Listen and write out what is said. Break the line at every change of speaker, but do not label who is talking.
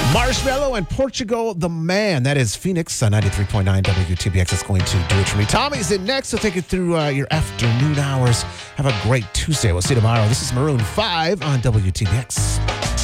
Marshmello and Portugal the Man. That is Phoenix, 93.9 WTBX. That's going to do it for me. Tommy's in next to take you through your afternoon hours. Have a great Tuesday. We'll see you tomorrow. This is Maroon 5 on WTBX.